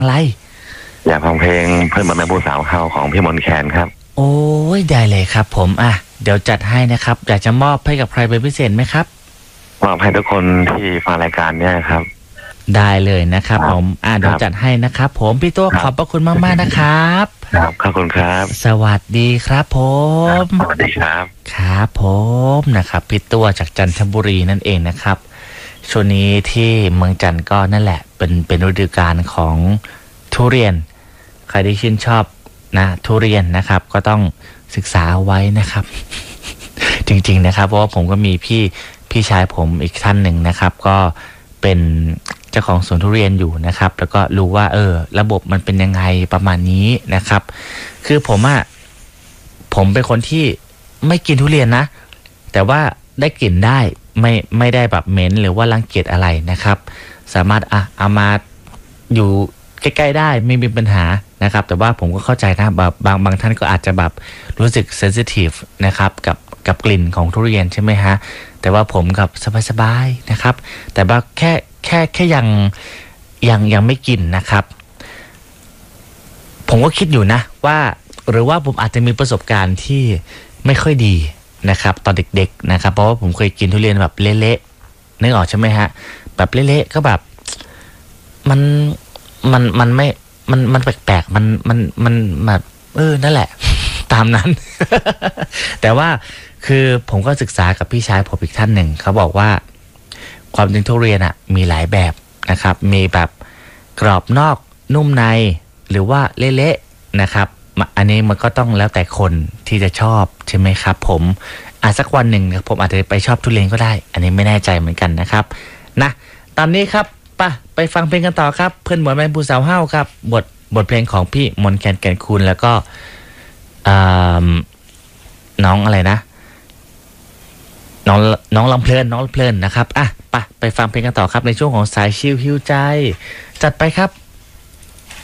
อะไรอยากฟังเพลงเพื่อนเหมือนแม่ผู้สาวเฮาของพี่มนต์แคนครับโอ้ยได้เลยครับผมเดี๋ยวจัดให้นะครับอยากจะมอบให้กับใครเป็นพิเศษไหมครับมอบให้ทุกคนที่ฟังรายการเนี่ยครับได้เลยนะครับผมเดี๋ยวจัดให้นะครับผมพี่ตัวขอบพระคุณมากๆนะครับครับขอบคุณครับสวัสดีครับผมสวัสดีครับครับผมนะครับพี่ตัวจากจันทบุรีนั่นเองนะครับช่วงนี้ที่เมืองจันทร์ก็นั่นแหละเป็นฤดูกาลของทุเรียนใครที่ชื่นชอบนะทุเรียนนะครับก็ต้องศึกษาไว้นะครับ จริงๆนะครับเพราะว่าผมก็มีพี่ชายผมอีกท่านหนึ่งนะครับก็เป็นเจ้าของสวนทุเรียนอยู่นะครับแล้วก็รู้ว่าระบบมันเป็นยังไงประมาณนี้นะครับคือผมเป็นคนที่ไม่กินทุเรียนนะแต่ว่าได้กลิ่นได้ไม่ได้แบบเหม็นหรือว่ารังเกียจอะไรนะครับสามารถเอามาอยู่ใกล้ๆได้ไม่มีปัญหานะครับแต่ว่าผมก็เข้าใจนะแบบบางท่านก็อาจจะแบบรู้สึกเซนซิทีฟนะครับกับกลิ่นของทุเรียนใช่ไหมฮะแต่ว่าผมกับสบายๆนะครับแต่ว่าแค่ยังไม่กินนะครับผมก็คิดอยู่นะว่าหรือว่าผมอาจจะมีประสบการณ์ที่ไม่ค่อยดีนะครับตอนเด็กๆนะครับเพราะว่าผมเคยกินทุเรียนแบบเละๆนึกออกใช่ไหมฮะแบบเละๆก็แบบมันไม่มันแปลกๆมันแบบนั่นแหละตามนั้น แต่ว่าคือผมก็ศึกษากับพี่ชายผมอีกท่านหนึ่งเขาบอกว่าความจริงทุเรียนมีหลายแบบนะครับมีแบบกรอบนอกนุ่มในหรือว่าเละๆนะครับอันนี้มันก็ต้องแล้วแต่คนที่จะชอบใช่ไหมครับผมสักวันหนึ่งผมอาจจะไปชอบทุเรียนก็ได้อันนี้ไม่แน่ใจเหมือนกันนะครับนะตอนนี้ครับไปฟังเพลงกันต่อครับเพื่อนเหมือนแม่ผู้สาวเฮาครับบทเพลงของพี่มนต์แคนแก่นคูณแล้วก็น้องอะไรนะน้องลำเพลินนะครับไปฟังเพลงกันต่อครับในช่วงของสายชิลฮิวใจจัดไปครับ